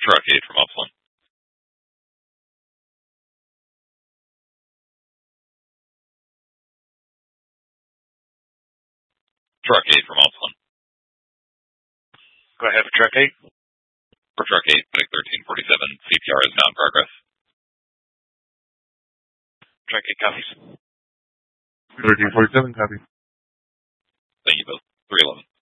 Truck 8 from Upland. Truck 8 from Upland. Go ahead for Truck 8. For Truck 8, Medic 1347, CPR is now in progress. Truck 8 copies. 1347, copy. Thank you both. 311.